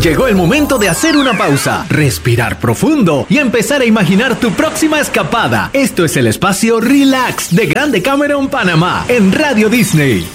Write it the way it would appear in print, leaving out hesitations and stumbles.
Llegó el momento de hacer una pausa, respirar profundo y empezar a imaginar tu próxima escapada. Esto es el espacio Relax de Grande Cameron, Panamá, en Radio Disney.